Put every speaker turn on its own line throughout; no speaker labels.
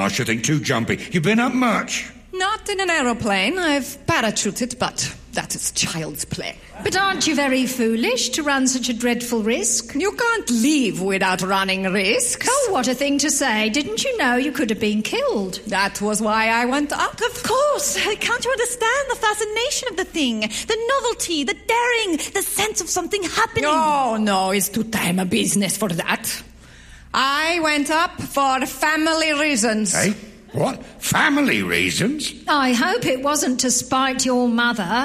I should think. Too jumpy. You been up much?
Not in an aeroplane. I've parachuted, but that is child's play.
But aren't you very foolish to run such a dreadful risk?
You can't leave without running risks.
Oh, what a thing to say. Didn't you know you could have been killed?
That was why I went up.
Of course. Can't you understand the fascination of the thing? The novelty, the daring, the sense of something happening.
Oh, no, it's too time a business for that. I went up for family reasons.
Hey? What? Family reasons?
I hope it wasn't to spite your mother.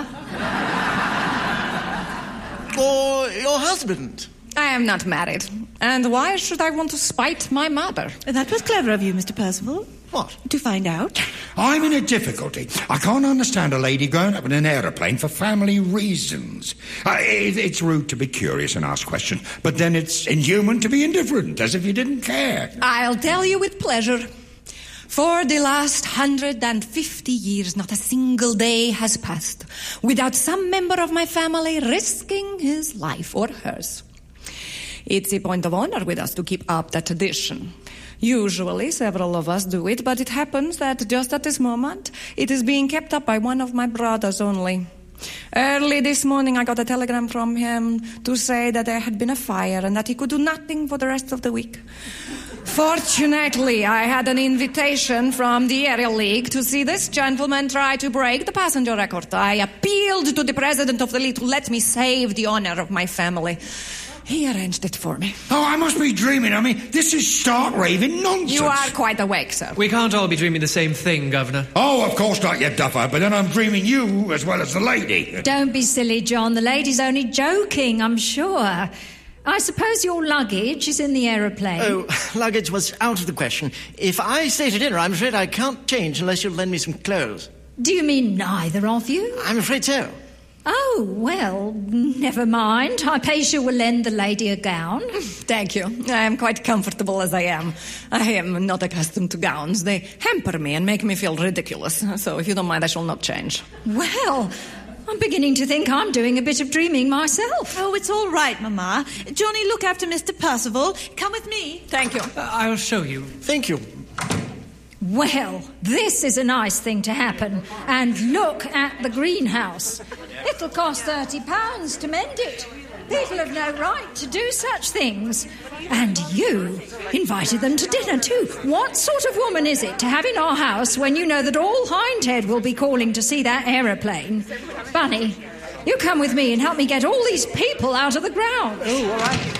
Or your husband.
I am not married. And why should I want to spite my mother?
That was clever of you, Mr. Percival.
What?
To find out.
I'm in a difficulty. I can't understand a lady going up in an aeroplane for family reasons. It's rude to be curious and ask questions, but then it's inhuman to be indifferent, as if you didn't care.
I'll tell you with pleasure. For the last 150 years, not a single day has passed without some member of my family risking his life or hers. It's a point of honor with us to keep up that tradition. Usually, several of us do it, but it happens that just at this moment, it is being kept up by one of my brothers only. Early this morning, I got a telegram from him to say that there had been a fire and that he could do nothing for the rest of the week. Fortunately, I had an invitation from the Aerial League to see this gentleman try to break the passenger record. I appealed to the president of the league to let me save the honor of my family. He arranged it for me.
Oh, I must be dreaming. I mean, this is stark raving nonsense.
You are quite awake, sir.
We can't all be dreaming the same thing, Governor.
Oh, of course not, you duffer, but then I'm dreaming you as well as the lady.
Don't be silly, John. The lady's only joking, I'm sure. I suppose your luggage is in the aeroplane.
Oh, luggage was out of the question. If I stay to dinner, I'm afraid I can't change unless you'll lend me some clothes.
Do you mean neither of you?
I'm afraid so.
Oh, well, never mind. I suppose you will lend the lady a gown.
Thank you. I am quite comfortable as I am. I am not accustomed to gowns. They hamper me and make me feel ridiculous. So if you don't mind, I shall not change.
Well, I'm beginning to think I'm doing a bit of dreaming myself.
Oh, it's all right, Mama. Johnny, look after Mr. Percival. Come with me.
Thank you.
I'll show you.
Thank you.
Well, this is a nice thing to happen. And look at the greenhouse. It'll cost £30 to mend it. People have no right to do such things. And you invited them to dinner too. What sort of woman is it to have in our house when you know that all Hindhead will be calling to see that aeroplane? Bunny, you come with me and help me get all these people out of the ground.
Oh, all right.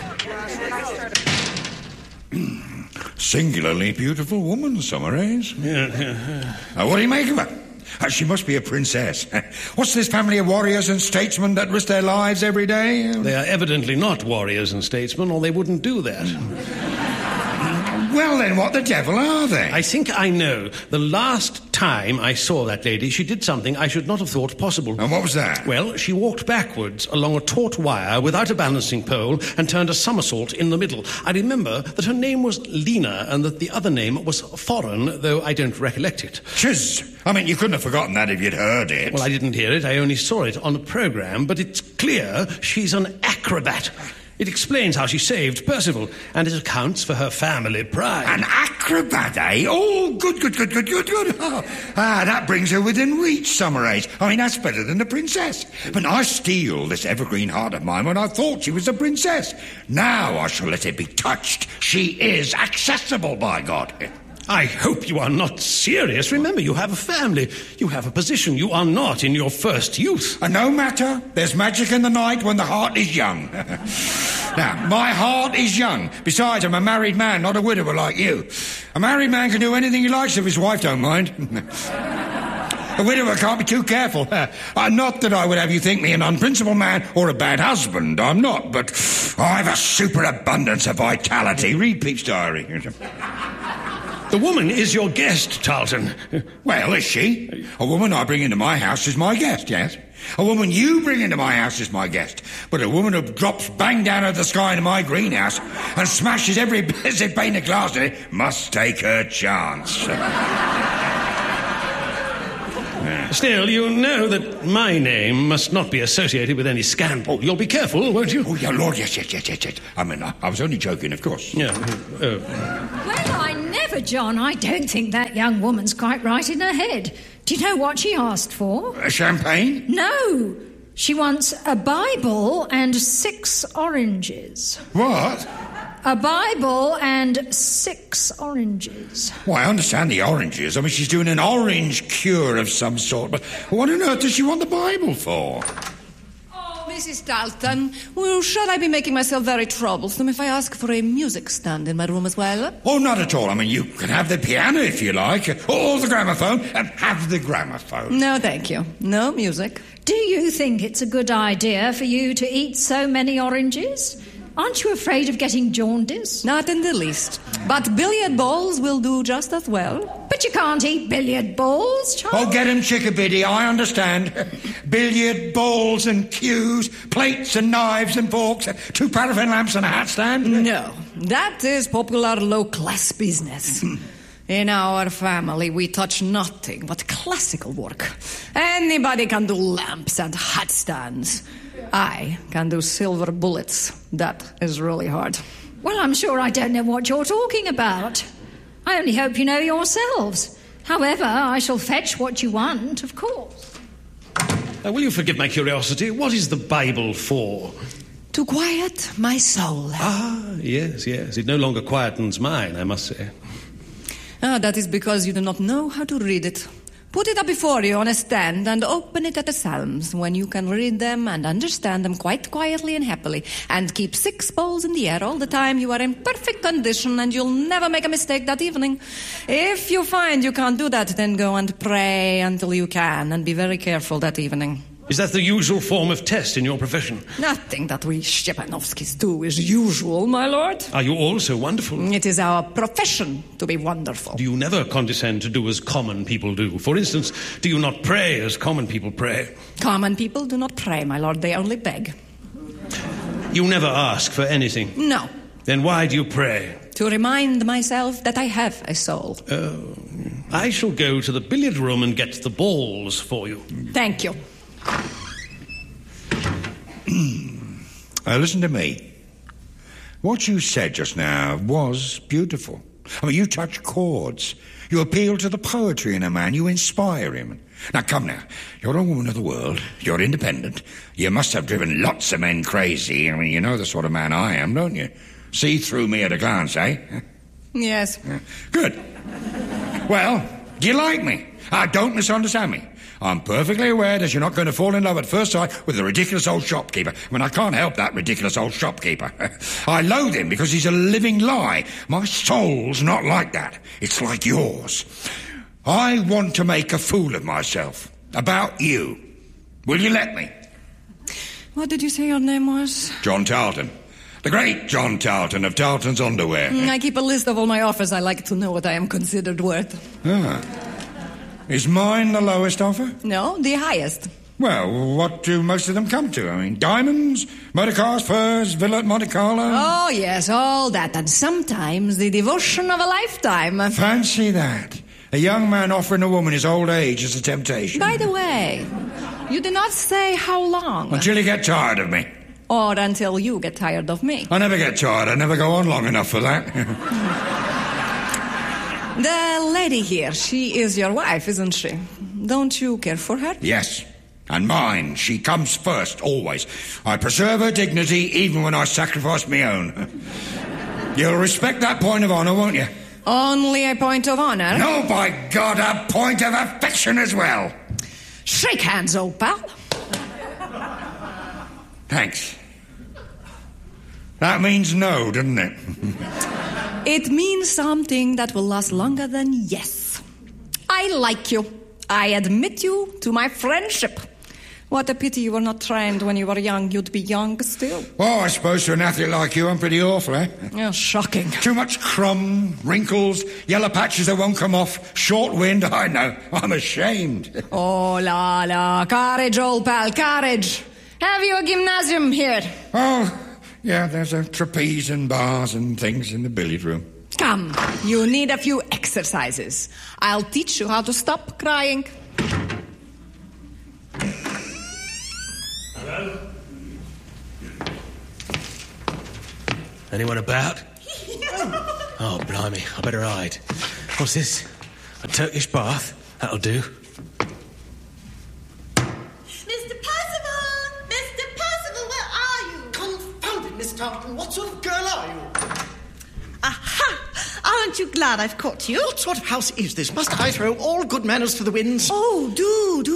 Singularly beautiful woman, Summerhays. Now, what do you make of her? She must be a princess. What's this family of warriors and statesmen that risk their lives every day?
They are evidently not warriors and statesmen, or they wouldn't do that.
Well, then, what the devil are they?
I think I know. The last time I saw that lady, she did something I should not have thought possible.
And what was that?
Well, she walked backwards along a taut wire without a balancing pole and turned a somersault in the middle. I remember that her name was Lena and that the other name was foreign, though I don't recollect it.
Chiz! I mean, you couldn't have forgotten that if you'd heard it.
Well, I didn't hear it. I only saw it on a programme, but it's clear she's an acrobat. It explains how she saved Percival, and it accounts for her family pride.
An acrobat, eh? Oh, good. Oh, that brings her within reach, Summerhays. I mean, that's better than the princess. But I steal this evergreen heart of mine when I thought she was a princess. Now I shall let it be touched. She is accessible, by God.
I hope you are not serious. Remember, you have a family. You have a position. You are not in your first youth.
No matter. There's magic in the night when the heart is young. Now, my heart is young. Besides, I'm a married man, not a widower like you. A married man can do anything he likes if his wife don't mind. A widower can't be too careful. Not that I would have you think me an unprincipled man or a bad husband. I'm not, but I've a superabundance of vitality. Read Pepys' diary.
The woman is your guest, Tarleton.
Well, is she? A woman I bring into my house is my guest, yes? A woman you bring into my house is my guest. But a woman who drops bang down out of the sky into my greenhouse and smashes every blessed pane of glass in it must take her chance.
Still, you know that my name must not be associated with any scandal. You'll be careful, won't you?
Oh, yeah, Lord, yes. I mean, I was only joking, of course.
Yeah.
Well, I never However, John, I don't think that young woman's quite right in her head. Do you know what she asked for?
Champagne?
No. She wants a Bible and 6 oranges.
What?
A Bible and 6 oranges.
Well, I understand the oranges. I mean, she's doing an orange cure of some sort, but what on earth does she want the Bible for?
Mrs. Dalton, well, should I be making myself very troublesome if I ask for a music stand in my room as well?
Oh, not at all. I mean, you can have the piano if you like, or the gramophone, and have the gramophone.
No, thank you. No music.
Do you think it's a good idea for you to eat so many oranges? Aren't you afraid of getting jaundice?
Not in the least. But billiard balls will do just as well.
But you can't eat billiard balls, child.
Oh, get him, Chickabiddy, I understand. Billiard balls and cues, plates and knives and forks, 2 paraffin lamps and a hat stand.
No, that is popular low-class business. In our family, we touch nothing but classical work. Anybody can do lamps and hat stands. I can do silver bullets. That is really hard.
Well, I'm sure I don't know what you're talking about. I only hope you know yourselves. However, I shall fetch what you want, of course.
Will you forgive my curiosity? What is the Bible for?
To quiet my soul.
Ah, yes. It no longer quietens mine, I must say.
That is because you do not know how to read it. Put it up before you on a stand and open it at the Psalms when you can read them and understand them quite quietly and happily, and keep 6 balls in the air all the time. You are in perfect condition and you'll never make a mistake that evening. If you find you can't do that, then go and pray until you can, and be very careful that evening.
Is that the usual form of test in your profession?
Nothing that we Stepanovskis do is usual, my lord.
Are you all so wonderful?
It is our profession to be wonderful.
Do you never condescend to do as common people do? For instance, do you not pray as common people pray?
Common people do not pray, my lord. They only beg.
You never ask for anything?
No.
Then why do you pray?
To remind myself that I have a soul.
I shall go to the billiard room and get the balls for you.
Thank you.
Listen to me. What you said just now was beautiful. I mean, you touch chords. You appeal to the poetry in a man. You inspire him. Now, come now. You're a woman of the world. You're independent. You must have driven lots of men crazy. I mean, you know the sort of man I am, don't you? See through me at a glance, eh?
Yes.
Good. Well, do you like me? Don't misunderstand me. I'm perfectly aware that you're not going to fall in love at first sight with a ridiculous old shopkeeper. I mean, I can't help that ridiculous old shopkeeper. I loathe him because he's a living lie. My soul's not like that. It's like yours. I want to make a fool of myself. About you. Will you let me?
What did you say your name was?
John Tarleton. The great John Tarleton of Tarleton's Underwear.
I keep a list of all my offers. I like to know what I am considered worth.
Is mine the lowest offer?
No, the highest.
Well, what do most of them come to? I mean, diamonds, motor cars, furs, villa at Monte Carlo?
Oh, yes, all that. And sometimes the devotion of a lifetime.
Fancy that. A young man offering a woman his old age as a temptation.
By the way, you did not say how long.
Until you get tired of me.
Or until you get tired of me.
I never get tired. I never go on long enough for that.
The lady here, she is your wife, isn't she? Don't you care for her?
Yes. And mine. She comes first, always. I preserve her dignity even when I sacrifice my own. You'll respect that point of honour, won't you?
Only a point of honour?
No, by God, a point of affection as well.
Shake hands, old pal.
Thanks. That means no, doesn't it?
It means something that will last longer than yes. I like you. I admit you to my friendship. What a pity you were not trained when you were young. You'd be young still.
Oh, I suppose to an athlete like you, I'm pretty awful, eh?
Oh, shocking.
Too much crumb, wrinkles, yellow patches that won't come off, short wind. I know. I'm ashamed.
Oh, la, la. Courage, old pal, courage. Have you a gymnasium here?
Oh, yeah, there's a trapeze and bars and things in the billiard room.
Come, you need a few exercises. I'll teach you how to stop crying.
Hello? Anyone about?
Oh, blimey, I better hide. What's this? A Turkish bath? That'll do.
Mr. Percival! Mr. Percival, where are you?
Confound it, Miss Tarleton. What sort of girl are you?
Aha! Aren't you glad I've caught you?
What sort of house is this? Must I throw all good manners to the winds?
Oh, do.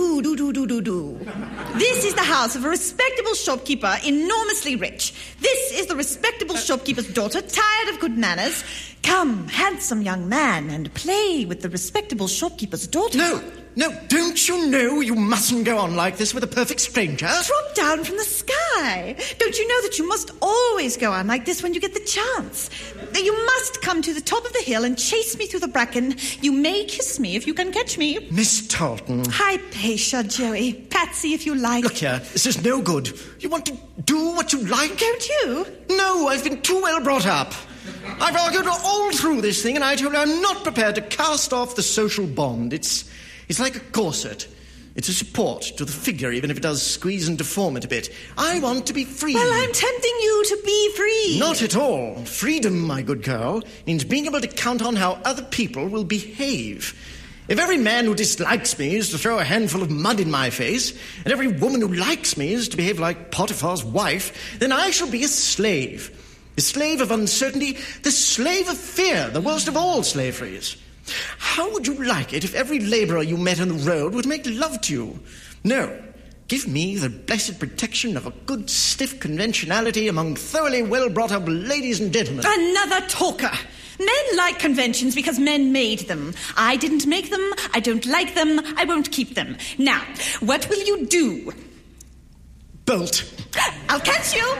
This is the house of a respectable shopkeeper, enormously rich. This is the respectable shopkeeper's daughter, tired of good manners. Come, handsome young man, and play with the respectable shopkeeper's daughter.
No, don't you know you mustn't go on like this with a perfect stranger?
Drop down from the sky. Don't you know that you must always go on like this when you get the chance? You must come to the top of the hill and chase me through the bracken. You may kiss me if you can catch me.
Miss Tarleton.
Hypatia, Joey. Patsy, if you like.
Look here, this is no good. You want to do what you like?
Don't you?
No, I've been too well brought up. I've argued all through this thing, and I told you I'm not prepared to cast off the social bond. It's like a corset. It's a support to the figure, even if it does squeeze and deform it a bit. I want to be free.
Well, I'm tempting you to be free.
Not at all. Freedom, my good girl, means being able to count on how other people will behave. If every man who dislikes me is to throw a handful of mud in my face, and every woman who likes me is to behave like Potiphar's wife, then I shall be a slave. The slave of uncertainty, the slave of fear, the worst of all slaveries. How would you like it if every labourer you met on the road would make love to you? No. Give me the blessed protection of a good stiff conventionality among thoroughly well-brought-up ladies and gentlemen.
Another talker. Men like conventions because men made them. I didn't make them. I don't like them. I won't keep them. Now, what will you do?
Bolt.
I'll catch you.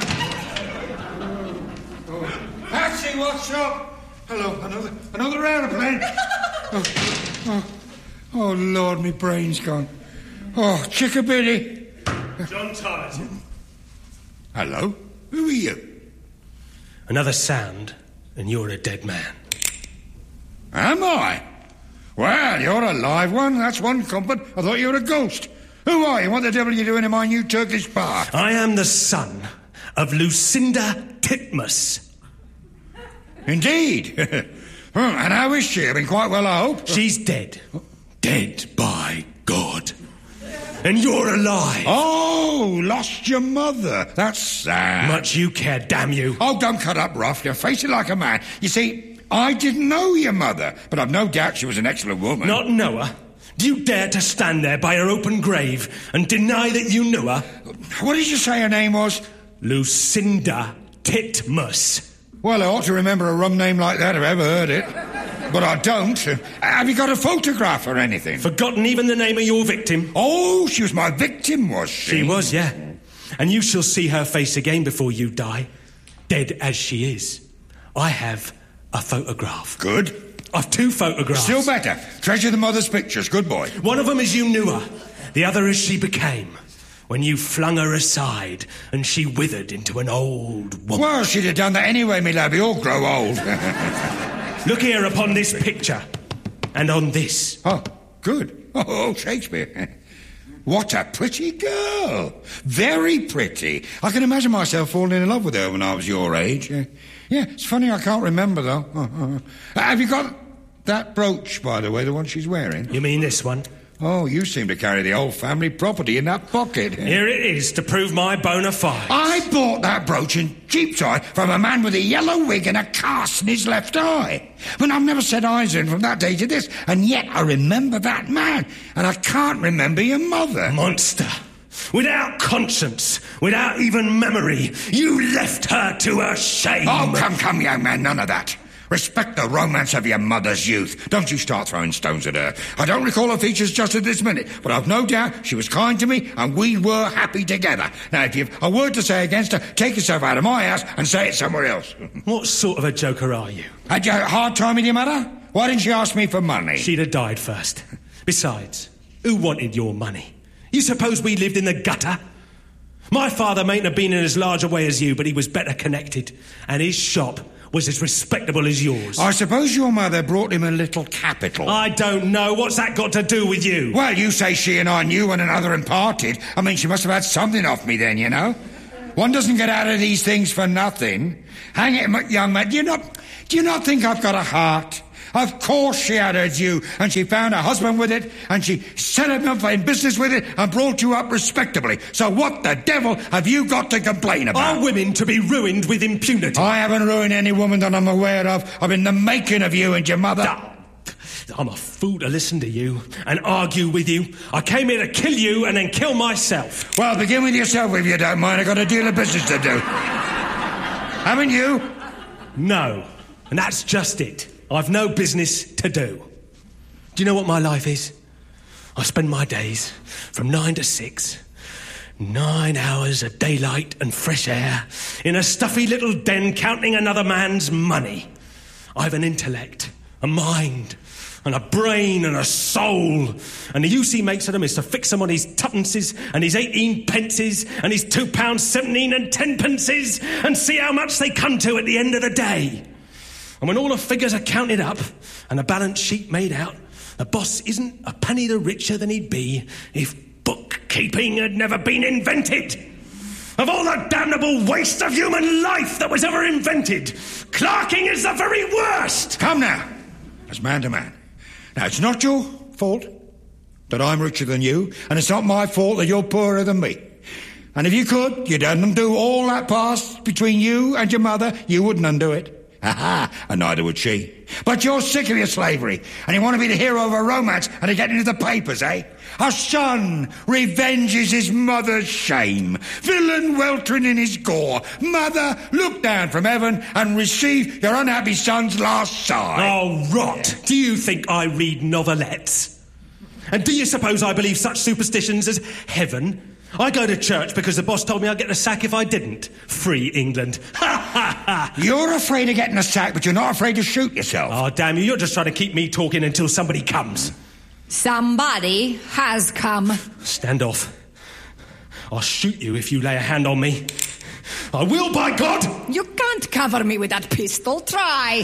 Patsy, what's up? Hello, another aeroplane. Oh, Lord, my brain's gone. Oh, chickabiddy.
John Tarleton.
Hello, who are you?
Another sound, and you're a dead man.
Am I? Well, you're a live one. That's one comfort. I thought you were a ghost. Who are you? What the devil are you doing in my new Turkish bath?
I am the son of Lucinda Titmuss.
Indeed. And how is she? I mean, quite well, I hope.
She's dead. Dead, by God. And you're alive.
Oh, lost your mother. That's sad.
Much you care, damn you.
Oh, don't cut up rough. You face it like a man. You see, I didn't know your mother, but I've no doubt she was an excellent woman.
Not know her? Do you dare to stand there by her open grave and deny that you knew her?
What did you say her name was?
Lucinda Titmuss.
Well, I ought to remember a rum name like that if I ever heard it. But I don't. Have you got a photograph or anything?
Forgotten even the name of your victim?
Oh, she was my victim, was she?
She was, yeah. And you shall see her face again before you die. Dead as she is. I have a photograph.
Good.
I've 2 photographs.
Still better. Treasure the mother's pictures. Good boy.
One of them is you knew her. The other is she became. When you flung her aside and she withered into an old woman.
Well, she'd have done that anyway, me lad. We all grow old.
Look here upon this picture. And on this.
Oh, good. Oh, Shakespeare. What a pretty girl. Very pretty. I can imagine myself falling in love with her when I was your age. Yeah, it's funny I can't remember, though. Have you got that brooch, by the way, the one she's wearing?
You mean this one?
Oh, you seem to carry the whole family property in that pocket.
Here it is, to prove my bona fide.
I bought that brooch in Cheapside from a man with a yellow wig and a cast in his left eye. But I've never set eyes on him from that day to this, and yet I remember that man, and I can't remember your mother.
Monster. Without conscience, without even memory, you left her to her shame.
Oh, come, young man, none of that. Respect the romance of your mother's youth. Don't you start throwing stones at her. I don't recall her features just at this minute, but I've no doubt she was kind to me and we were happy together. Now, if you've a word to say against her, take yourself out of my house and say it somewhere else.
What sort of a joker are you?
Had you a hard time with your mother? Why didn't she ask me for money?
She'd have died first. Besides, who wanted your money? You suppose we lived in the gutter? My father mayn't have been in as large a way as you, but he was better connected, and his shop was as respectable as yours.
I suppose your mother brought him a little capital.
I don't know. What's that got to do with you?
Well, you say she and I knew one another and parted. I mean, she must have had something off me then, you know. One doesn't get out of these things for nothing. Hang it, young man. Do you not think I've got a heart? Of course she had her due, and she found her husband with it, and she set him up in business with it, and brought you up respectably. So what the devil have you got to complain about?
Are women to be ruined with impunity?
I haven't ruined any woman that I'm aware of. I've been the making of you and your mother.
I'm a fool to listen to you and argue with you. I came here to kill you and then kill myself.
Well, begin with yourself if you don't mind. I've got a deal of business to do. Haven't you?
No, and that's just it. I've no business to do. Do you know what my life is? I spend my days from 9 to 6, 9 hours of daylight and fresh air in a stuffy little den counting another man's money. I have an intellect, a mind, and a brain and a soul. And the use he makes of them is to fix them on his tuppences and his 18 pences and his £2.17 and 10 pences and see how much they come to at the end of the day. And when all the figures are counted up and a balance sheet made out, the boss isn't a penny the richer than he'd be if bookkeeping had never been invented. Of all the damnable waste of human life that was ever invented, clerking is the very worst.
Come now, as man to man. Now, it's not your fault that I'm richer than you, and it's not my fault that you're poorer than me. And if you could, you'd undo all that past between you and your mother, you wouldn't undo it. Ha-ha, and neither would she. But you're sick of your slavery, and you want to be the hero of a romance and to get into the papers, eh? A son revenges his mother's shame. Villain weltering in his gore. Mother, look down from heaven and receive your unhappy son's last sigh.
Oh, rot. Do you think I read novelettes? And do you suppose I believe such superstitions as heaven? I go to church because the boss told me I'd get the sack if I didn't. Free England. Ha, ha, ha.
You're afraid of getting a sack, but you're not afraid to shoot yourself.
Oh, damn you. You're just trying to keep me talking until somebody comes.
Somebody has come.
Stand off. I'll shoot you if you lay a hand on me. I will, by God!
You can't cover me with that pistol. Try.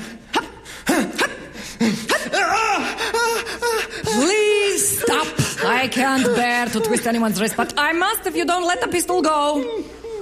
Please stop. I can't bear to twist anyone's wrist, but I must if you don't let the pistol go.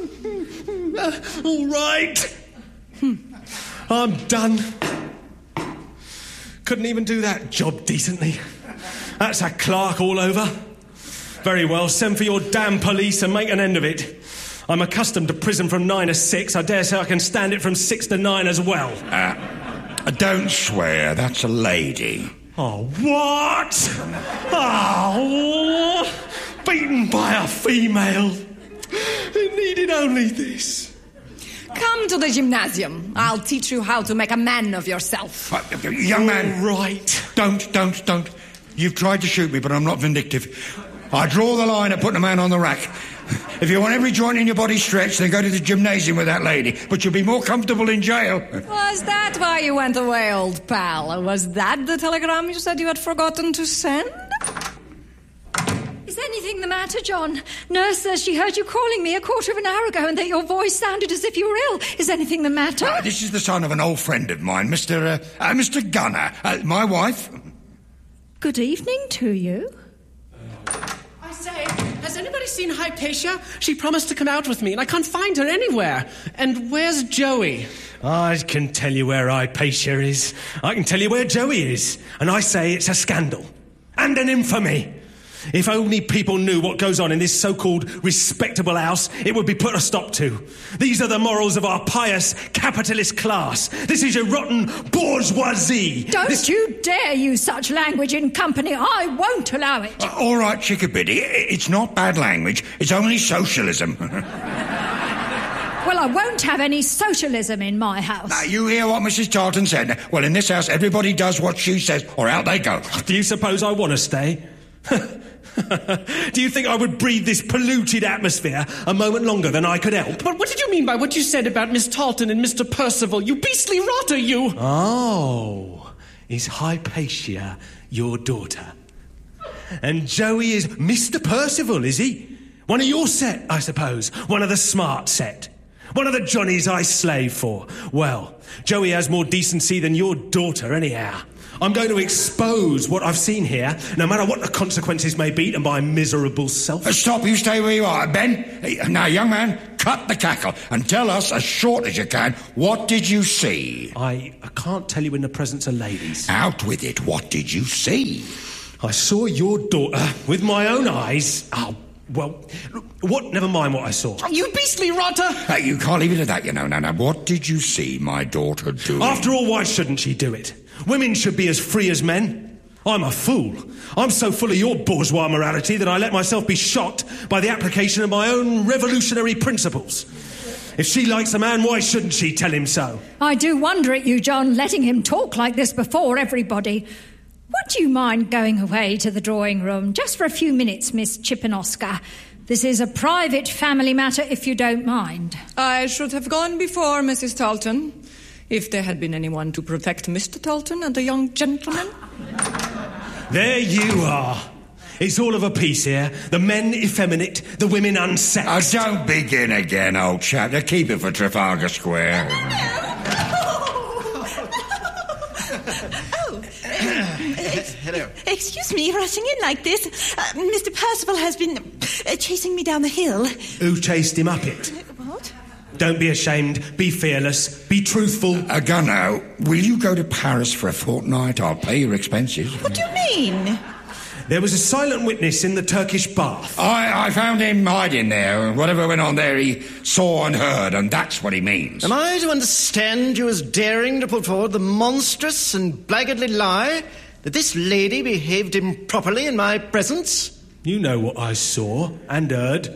All right. I'm done. Couldn't even do that job decently. That's a clerk all over. Very well, send for your damn police and make an end of it. I'm accustomed to prison from 9 to 6. I dare say I can stand it from 6 to 9 as well.
Don't swear, that's a lady.
Oh, what? Oh, beaten by a female. It needed only this.
Come to the gymnasium. I'll teach you how to make a man of yourself.
Young man.
All right.
Don't. You've tried to shoot me, but I'm not vindictive. I draw the line at putting a man on the rack. If you want every joint in your body stretched, then go to the gymnasium with that lady. But you'll be more comfortable in jail.
Was that why you went away, old pal? Was that the telegram you said you had forgotten to send?
Is anything the matter, John? Nurse says she heard you calling me a quarter of an hour ago and that your voice sounded as if you were ill. Is anything the matter?
This is the son of an old friend of mine, Mr. Gunner. My wife.
Good evening to you.
I say, has anybody seen Hypatia? She promised to come out with me, and I can't find her anywhere. And where's Joey?
I can tell you where Hypatia is. I can tell you where Joey is. And I say it's a scandal. And an infamy. If only people knew what goes on in this so-called respectable house, it would be put a stop to. These are the morals of our pious capitalist class. This is your rotten bourgeoisie.
Don't you dare use such language in company. I won't allow it.
All right, Chickabiddy. It's not bad language. It's only socialism.
Well, I won't have any socialism in my house.
Now, you hear what Mrs. Tarleton said? Well, in this house, everybody does what she says, or out they go.
Do you suppose I want to stay? Do you think I would breathe this polluted atmosphere a moment longer than I could help?
But what did you mean by what you said about Miss Tarleton and Mr. Percival? You beastly rotter, you!
Oh, is Hypatia your daughter? And Joey is Mr. Percival, is he? One of your set, I suppose. One of the smart set. One of the Johnnies I slave for. Well, Joey has more decency than your daughter, anyhow. I'm going to expose what I've seen here, no matter what the consequences may be to my miserable self.
Stop, you stay where you are. Ben, now, young man, cut the cackle and tell us as short as you can, what did you see?
I can't tell you in the presence of ladies.
Out with it. What did you see?
I saw your daughter with my own eyes. Oh, well, what? Never mind what I saw.
You beastly rotter!
You can't leave it at that, you know. Now, what did you see my daughter do?
After all, why shouldn't she do it? Women should be as free as men. I'm a fool. I'm so full of your bourgeois morality that I let myself be shocked by the application of my own revolutionary principles. If she likes a man, why shouldn't she tell him so?
I do wonder at you, John, letting him talk like this before everybody. Would you mind going away to the drawing room just for a few minutes, Miss Chippenoska? This is a private family matter, if you don't mind.
I should have gone before, Mrs. Talton, if there had been anyone to protect Mr. Talton and the young gentleman.
There you are. It's all of a piece here. The men effeminate, the women unsexed.
Don't begin again, old chap. Now keep it for Trafalgar Square.
Hello. Excuse me rushing in like this. Mr. Percival has been chasing me down the hill.
Who chased him up it?
What?
Don't be ashamed. Be fearless. Be truthful.
Gunno, will you go to Paris for a fortnight? I'll pay your expenses.
What do you mean?
There was a silent witness in the Turkish bath.
I found him hiding there. Whatever went on there, he saw and heard, and that's what he means.
Am I to understand you as daring to put forward the monstrous and blackguardly lie that this lady behaved improperly in my presence?
You know what I saw and heard.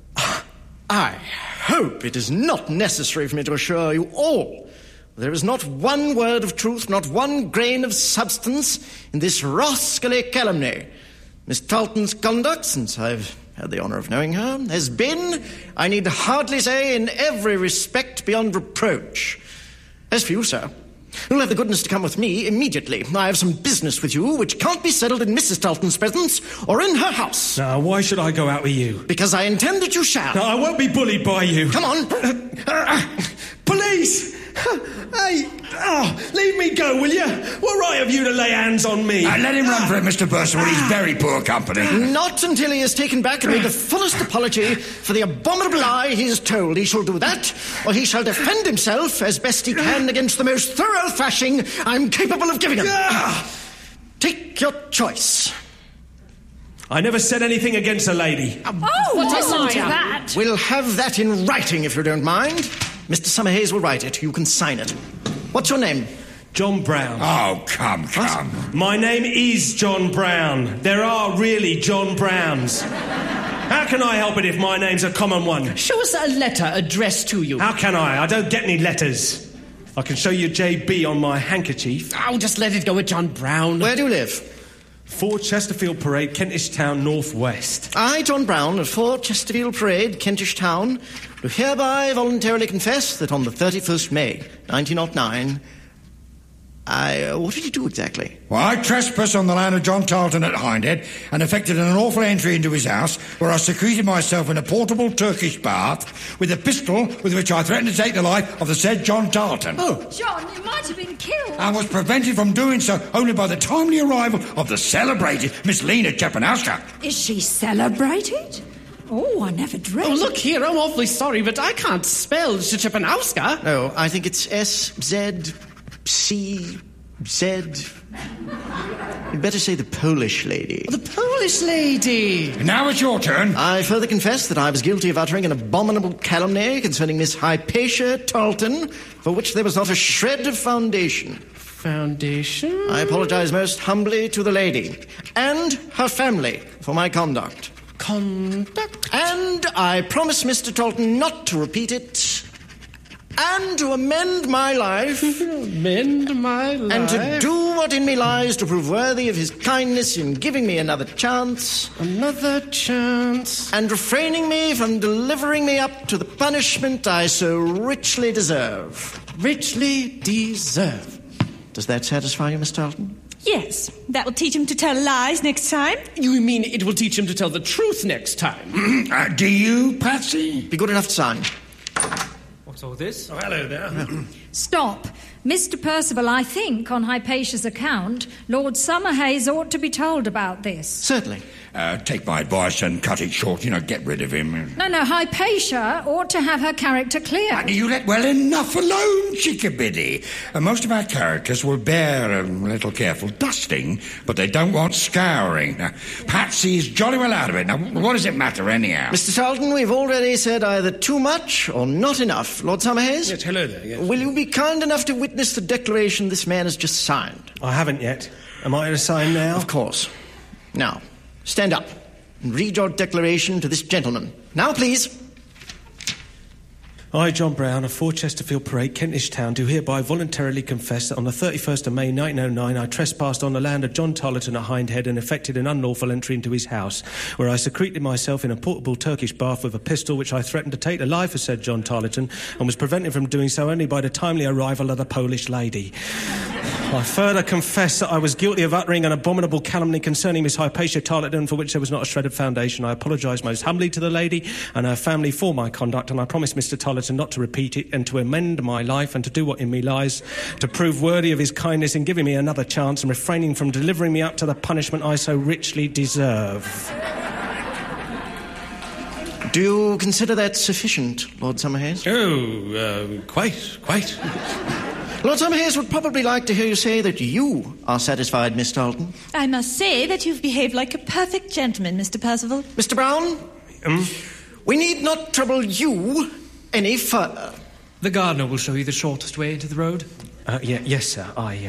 I hope it is not necessary for me to assure you all there is not one word of truth, not one grain of substance in this rascally calumny. Miss Talton's conduct, since I've had the honour of knowing her, has been, I need hardly say, in every respect beyond reproach. As for you, sir, you'll have the goodness to come with me immediately. I have some business with you which can't be settled in Mrs. Talton's presence or in her house.
Now, why should I go out with you?
Because I intend that you shall.
No, I won't be bullied by you.
Come on.
Police! Hey, leave me go, will you? What right have you to lay hands on me?
Let him run for it, Mr. Percival. He's very poor company.
Not until he has taken back and made the fullest apology for the abominable lie he is told. He shall do that, or he shall defend himself as best he can against the most thorough thrashing I'm capable of giving him. Take your choice.
I never said anything against a lady.
Listen to that.
We'll have that in writing, if you don't mind. Mr. Summerhays will write it. You can sign it. What's your name?
John Brown.
Oh, come.
My name is John Brown. There are really John Browns. How can I help it if my name's a common one?
Show us a letter addressed to you.
How can I? I don't get any letters. I can show you JB on my handkerchief.
Oh, just let it go with John Brown.
Where do you live?
4 Chesterfield Parade, Kentish Town, North West.
I, John Brown, of 4 Chesterfield Parade, Kentish Town, do hereby voluntarily confess that on the 31st May, 1909... what did you do exactly?
Well, I trespassed on the land of John Tarleton at Hindhead and effected an unlawful entry into his house, where I secreted myself in a portable Turkish bath with a pistol with which I threatened to take the life of the said John Tarleton.
Oh, John, you might have been killed.
And was prevented from doing so only by the timely arrival of the celebrated Miss Lena Chippenoska.
Is she celebrated? Oh, I never dreamt.
Oh, look here, I'm awfully sorry, but I can't spell Chippenoska.
No, I think it's S-Z... C-Z... You'd better say the Polish lady.
The Polish lady.
Now it's your turn.
I further confess that I was guilty of uttering an abominable calumny concerning Miss Hypatia Talton, for which there was not a shred of foundation.
Foundation?
I apologize most humbly to the lady and her family for my conduct.
Conduct?
And I promise Mr. Talton not to repeat it, and to amend my life.
Amend my life?
And to do what in me lies to prove worthy of his kindness in giving me another chance.
Another chance.
And refraining me from delivering me up to the punishment I so richly deserve.
Richly deserve.
Does that satisfy you, Miss Talton?
Yes, that will teach him to tell lies next time.
You mean it will teach him to tell the truth next time?
Do you, Patsy?
Be good enough to sign.
What's all this?
Oh, hello there.
Stop. Mr. Percival, I think, on Hypatia's account, Lord Summerhays ought to be told about this.
Certainly.
take my advice and cut it short, get rid of him.
No, Hypatia ought to have her character clear.
And you let well enough alone, Chickabiddy. Most of our characters will bear a little careful dusting, but they don't want scouring. Now, Patsy's jolly well out of it. Now, what does it matter anyhow?
Mr. Tarleton, we've already said either too much or not enough. Lord Summerhays?
Yes, hello there, yes.
Will you be kind enough to witness the declaration this man has just signed?
I haven't yet. Am I to sign now?
Of course. Now, stand up and read your declaration to this gentleman. Now, please.
I, John Brown, of 4 Chesterfield Parade, Kentish Town, do hereby voluntarily confess that on the 31st of May 1909 I trespassed on the land of John Tarleton at Hindhead and effected an unlawful entry into his house, where I secreted myself in a portable Turkish bath with a pistol which I threatened to take the life of said John Tarleton and was prevented from doing so only by the timely arrival of the Polish lady. I further confess that I was guilty of uttering an abominable calumny concerning Miss Hypatia Tarleton, for which there was not a shred of foundation. I apologise most humbly to the lady and her family for my conduct, and I promise Mr. Tarleton not to repeat it and to amend my life and to do what in me lies to prove worthy of his kindness in giving me another chance and refraining from delivering me up to the punishment I so richly deserve.
Do you consider that sufficient, Lord Summerhays?
Oh, quite.
Lord Summerhays would probably like to hear you say that you are satisfied, Miss Tarleton.
I must say that you've behaved like a perfect gentleman, Mr. Percival.
Mr. Brown? We need not trouble you any further.
The gardener will show you the shortest way into the road.
Yes, sir.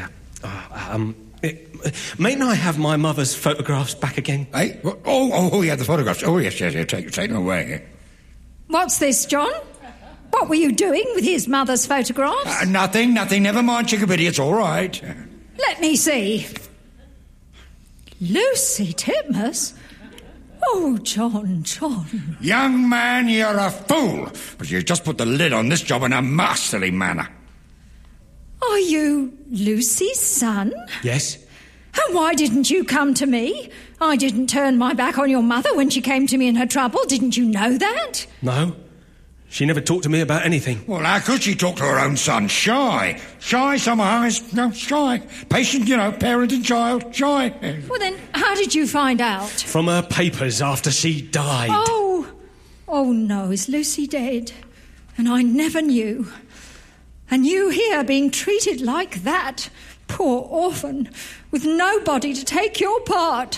Mayn't I have my mother's photographs back again?
Hey? Oh, yeah, the photographs. Oh, yes, take them away.
What's this, John? What were you doing with his mother's photographs?
Nothing. Never mind, Chickabiddy, it's all right.
Let me see. Lucy Titmuss? Oh, John.
Young man, you're a fool. But you just put the lid on this job in a masterly manner.
Are you Lucy's son?
Yes.
And why didn't you come to me? I didn't turn my back on your mother when she came to me in her trouble. Didn't you know that?
No. She never talked to me about anything.
Well, how could she talk to her own son? Shy, Summerhays. No, shy. Patient, parent and child. Shy.
Well, then, how did you find out?
From her papers after she died.
Oh, no, is Lucy dead? And I never knew. And you here being treated like that, poor orphan, with nobody to take your part.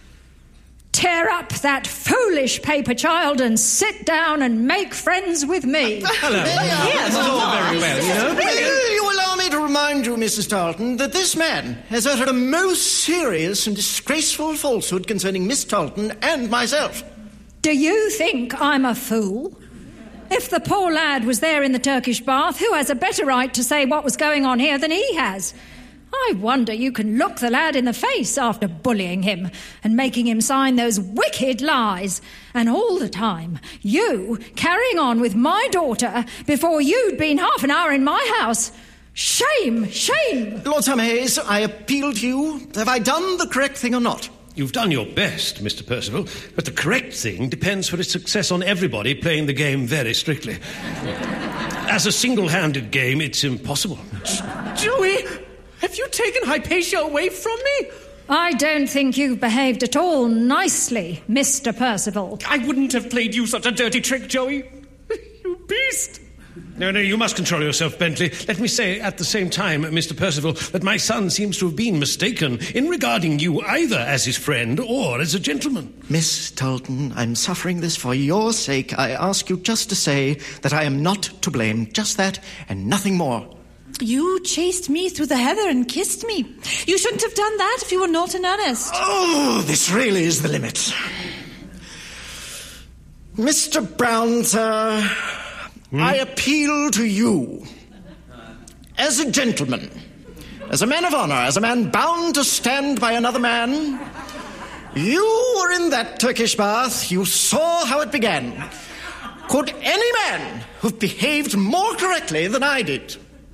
Tear up that foolish paper, child, and sit down and make friends with me.
Hello.
Yes,
all very well,
Will you allow me to remind you, Mrs. Tarleton, that this man has uttered a most serious and disgraceful falsehood concerning Miss Tarleton and myself.
Do you think I'm a fool? If the poor lad was there in the Turkish bath, who has a better right to say what was going on here than he has? I wonder you can look the lad in the face after bullying him and making him sign those wicked lies. And all the time, you carrying on with my daughter before you'd been half an hour in my house. Shame!
Lord Summerhays, I appeal to you. Have I done the correct thing or not?
You've done your best, Mr. Percival, but the correct thing depends for its success on everybody playing the game very strictly. As a single-handed game, it's impossible.
Joey, have you taken Hypatia away from me?
I don't think you've behaved at all nicely, Mr. Percival.
I wouldn't have played you such a dirty trick, Joey. You beast.
No, you must control yourself, Bentley. Let me say at the same time, Mr. Percival, that my son seems to have been mistaken in regarding you either as his friend or as a gentleman.
Miss Tarleton, I'm suffering this for your sake. I ask you just to say that I am not to blame. Just that and nothing more.
You chased me through the heather and kissed me. You shouldn't have done that if you were not in earnest.
Oh, this really is the limit. Mr. Brown, sir, I appeal to you. As a gentleman, as a man of honour, as a man bound to stand by another man, you were in that Turkish bath. You saw how it began. Could any man have behaved more correctly than I did?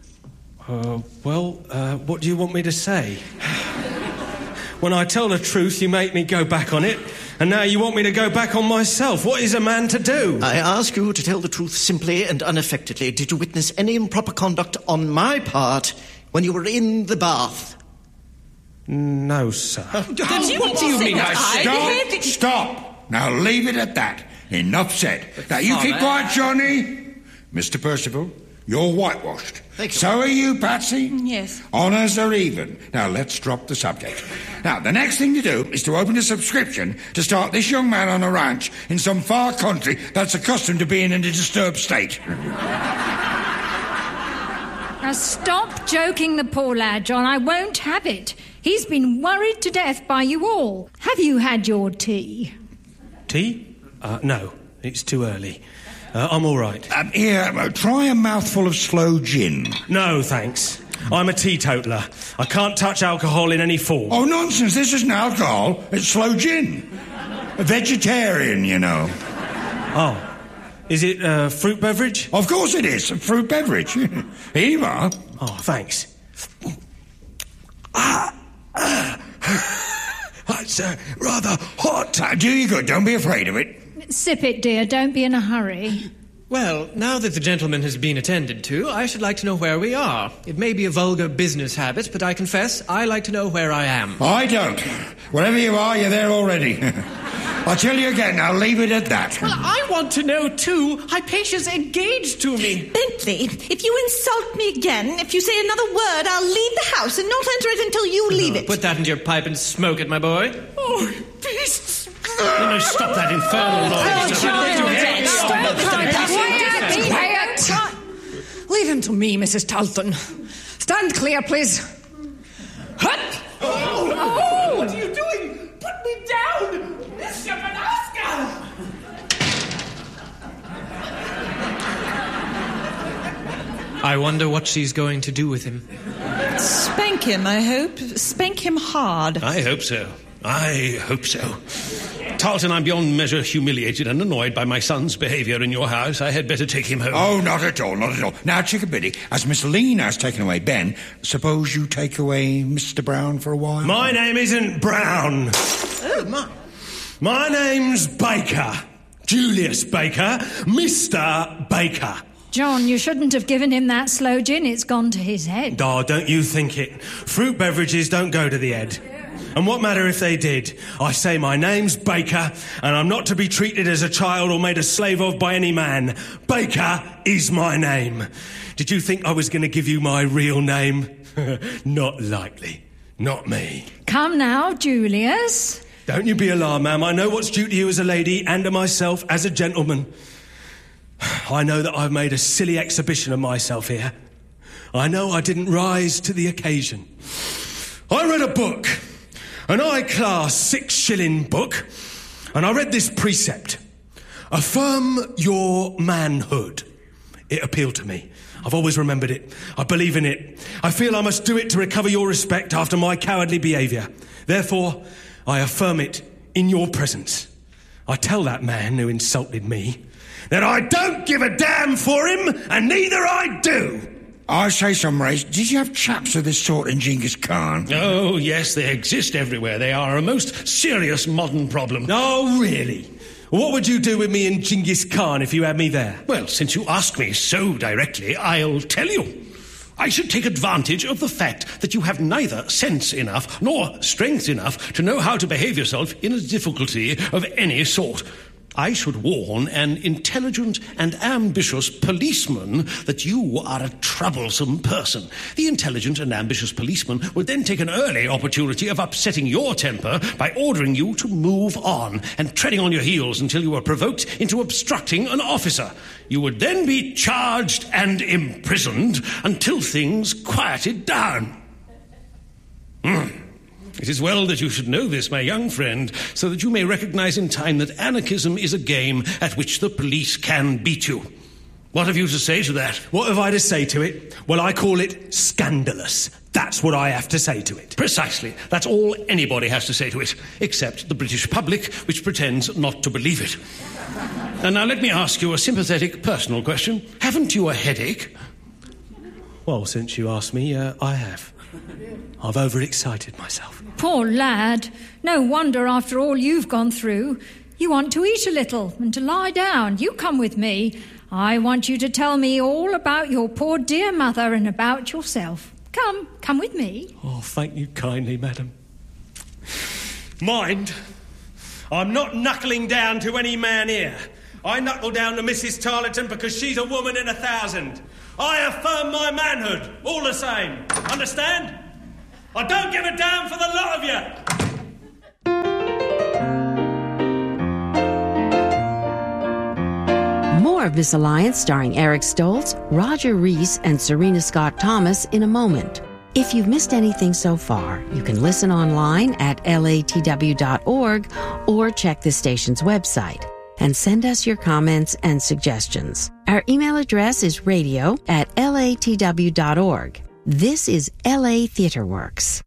What do you want me to say? When I tell the truth, you make me go back on it, and now you want me to go back on myself. What is a man to do?
I ask you to tell the truth simply and unaffectedly. Did you witness any improper conduct on my part when you were in the bath?
No, sir.
What do you mean?
Stop! Now leave it at that. Enough said. Now you keep quiet, Johnny. Mr. Percival, you're whitewashed.
Thank you.
So are you, Patsy?
Yes.
Honours are even. Now let's drop the subject. Now, the next thing to do is to open a subscription to start this young man on a ranch in some far country that's accustomed to being in a disturbed state.
Now stop joking the poor lad, John. I won't have it. He's been worried to death by you all. Have you had your tea?
Tea? No, it's too early. I'm all right.
Here, try a mouthful of slow gin.
No, thanks. I'm a teetotaler. I can't touch alcohol in any form.
Oh, nonsense. This isn't alcohol. It's slow gin. A vegetarian, you know.
Oh. Is it a fruit beverage?
Of course it is. A fruit beverage. Here you are.
Oh, thanks.
It's rather hot. Do you good. Don't be afraid of it.
Sip it, dear. Don't be in a hurry.
Well, now that the gentleman has been attended to, I should like to know where we are. It may be a vulgar business habit, but I confess I like to know where I am.
I don't. Wherever you are, you're there already. I'll tell you again, I'll leave it at that.
Well, I want to know, too. Hypatia's engaged to me.
Bentley, if you insult me again, if you say another word, I'll leave the house and not enter it until you leave it.
Put that into your pipe and smoke it, my boy.
Oh, beasts.
No, stop that infernal noise.
Quiet! Leave him to me, Mrs. Talton. Stand clear, please. Hut!
Oh, what are you doing? Put me down! Mr. Manaska!
I wonder what she's going to do with him.
Spank him, I hope. Spank him hard.
I hope so. I hope so. Tarleton, I'm beyond measure humiliated and annoyed by my son's behaviour in your house. I had better take him home.
Oh, not at all, not at all. Now, Chickabiddy, as Miss Lean has taken away Ben, suppose you take away Mr. Brown for a while?
My name isn't Brown.
Oh, my.
My name's Baker. Julius Baker. Mr. Baker.
John, you shouldn't have given him that slow gin. It's gone to his head.
Oh, don't you think it. Fruit beverages don't go to the head. And what matter if they did? I say my name's Baker, and I'm not to be treated as a child or made a slave of by any man. Baker is my name. Did you think I was going to give you my real name? Not likely. Not me.
Come now, Julius.
Don't you be alarmed, ma'am. I know what's due to you as a lady and to myself as a gentleman. I know that I've made a silly exhibition of myself here. I know I didn't rise to the occasion. I read a book, an high-class 6-shilling book, and I read this precept. Affirm your manhood. It appealed to me. I've always remembered it. I believe in it. I feel I must do it to recover your respect after my cowardly behaviour. Therefore, I affirm it in your presence. I tell that man who insulted me that I don't give a damn for him, and neither I do.
I say, Somrace, did you have chaps of this sort in Genghis Khan?
Oh, yes, they exist everywhere. They are a most serious modern problem.
Oh, really? What would you do with me in Genghis Khan if you had me there?
Well, since you ask me so directly, I'll tell you. I should take advantage of the fact that you have neither sense enough nor strength enough to know how to behave yourself in a difficulty of any sort. I should warn an intelligent and ambitious policeman that you are a troublesome person. The intelligent and ambitious policeman would then take an early opportunity of upsetting your temper by ordering you to move on and treading on your heels until you were provoked into obstructing an officer. You would then be charged and imprisoned until things quieted down. It is well that you should know this, my young friend, so that you may recognize in time that anarchism is a game at which the police can beat you. What have you to say to that?
What have I to say to it? Well, I call it scandalous. That's what I have to say to it.
Precisely. That's all anybody has to say to it, except the British public, which pretends not to believe it. And now let me ask you a sympathetic personal question. Haven't you a headache?
Well, since you asked me, I have. I've overexcited myself.
Poor lad. No wonder after all you've gone through. You want to eat a little and to lie down. You come with me. I want you to tell me all about your poor dear mother and about yourself. Come with me.
Oh, thank you kindly, madam. Mind, I'm not knuckling down to any man here. I knuckle down to Mrs. Tarleton because she's a woman in 1,000. I affirm my manhood, all the same. Understand? I don't give a damn for the lot of you.
More of Misalliance starring Eric Stoltz, Roger Rees, and Serena Scott Thomas in a moment. If you've missed anything so far, you can listen online at latw.org or check the station's website and send us your comments and suggestions. Our email address is radio@latw.org. This is LA Theatre Works.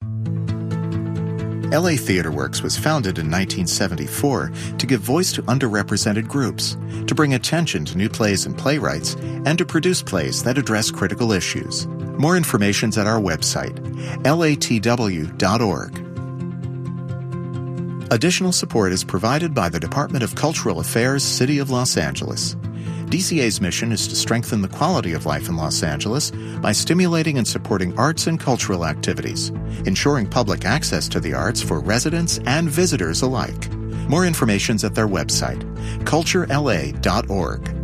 LA Theatre Works was founded in 1974 to give voice to underrepresented groups, to bring attention to new plays and playwrights, and to produce plays that address critical issues. More information's at our website, latw.org. Additional support is provided by the Department of Cultural Affairs, City of Los Angeles. DCA's mission is to strengthen the quality of life in Los Angeles by stimulating and supporting arts and cultural activities, ensuring public access to the arts for residents and visitors alike. More information's at their website, culturela.org.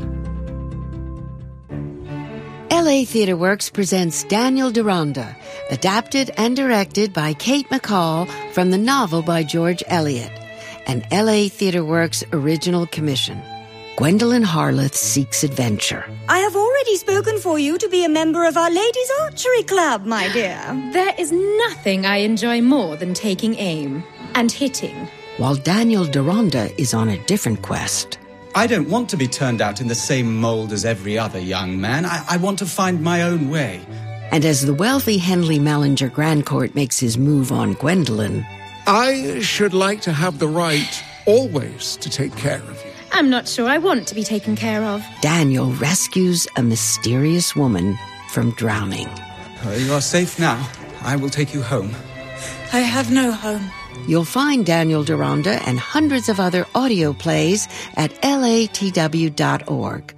LA Theatre Works presents Daniel Deronda, adapted and directed by Kate McCall from the novel by George Eliot, an LA Theatre Works original commission. Gwendolyn Harleth seeks adventure.
I have already spoken for you to be a member of Our Ladies Archery Club, my dear.
There is nothing I enjoy more than taking aim and hitting.
While Daniel Deronda is on a different quest.
I don't want to be turned out in the same mold as every other young man. I want to find my own way.
And as the wealthy Henley Mellinger Grandcourt makes his move on Gwendolyn...
I should like to have the right always to take care of you.
I'm not sure I want to be taken care of.
Daniel rescues a mysterious woman from drowning.
You are safe now. I will take you home.
I have no home.
You'll find Daniel Deronda and hundreds of other audio plays at latw.org.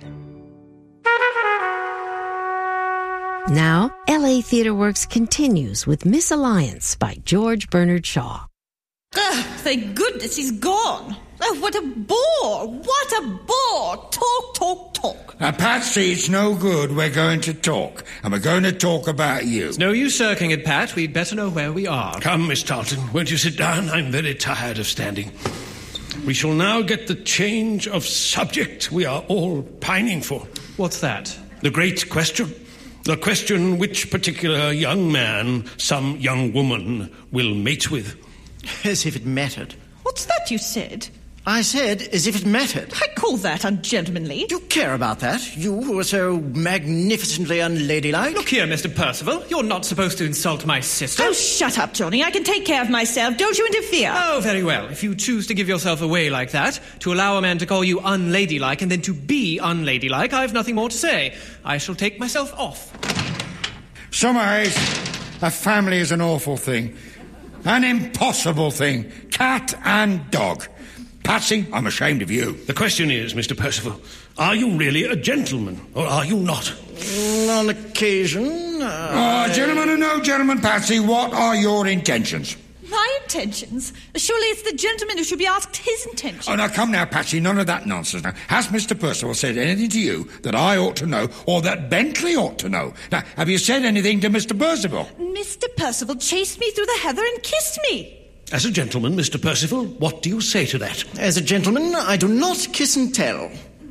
Now, LA Theatre Works continues with Misalliance by George Bernard Shaw.
Thank goodness he's gone. Oh, what a bore! What a bore! Talk, talk, talk.
Patsy, it's no good. We're going to talk. And we're going to talk about you.
It's no use shirking it, Pat. We'd better know where we are.
Come, Miss Tarleton, won't you sit down? I'm very tired of standing. We shall now get the change of subject we are all pining for.
What's that?
The great question. The question which particular young man some young woman will mate with.
As if it mattered.
What's that you said?
I said as if it mattered.
I call that ungentlemanly.
Do you care about that? You who are so magnificently unladylike?
Look here, Mr. Percival. You're not supposed to insult my sister.
Oh, shut up, Johnny. I can take care of myself. Don't you interfere.
Oh, very well. If you choose to give yourself away like that, to allow a man to call you unladylike and then to be unladylike, I've nothing more to say. I shall take myself off.
Summerhays, a family is an awful thing. An impossible thing. Cat and dog. Patsy, I'm ashamed of you.
The question is, Mr. Percival, are you really a gentleman, or are you not?
On occasion,
Gentlemen or no gentleman, Patsy, what are your intentions?
My intentions? Surely it's the gentleman who should be asked his intentions.
Oh, now, come now, Patsy, none of that nonsense. Now, has Mr. Percival said anything to you that I ought to know, or that Bentley ought to know? Now, have you said anything to Mr. Percival?
Mr. Percival chased me through the heather and kissed me.
As a gentleman, Mr. Percival, what do you say to that?
As a gentleman, I do not kiss and tell.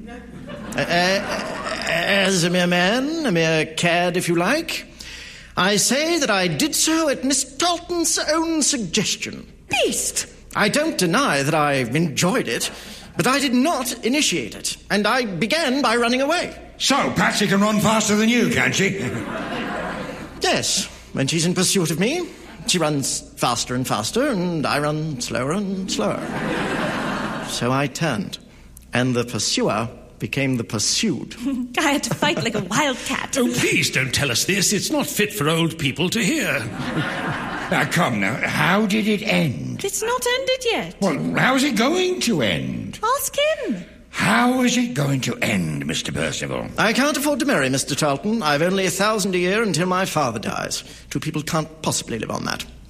As a mere man, a mere cad, if you like, I say that I did so at Miss Tarleton's own suggestion.
Beast!
I don't deny that I enjoyed it, but I did not initiate it, and I began by running away.
So, Patsy can run faster than you, can she?
Yes, when she's in pursuit of me, she runs faster and faster, and I run slower and slower. So I turned, and the pursuer became the pursued.
I had to fight like a wildcat.
Oh, please don't tell us this. It's not fit for old people to hear.
Now, come now. How did it end?
It's not ended yet.
Well, how's it going to end?
Ask him.
How is it going to end, Mr. Percival?
I can't afford to marry, Mr. Tarleton. I've only $1,000 a year until my father dies. Two people can't possibly live on that.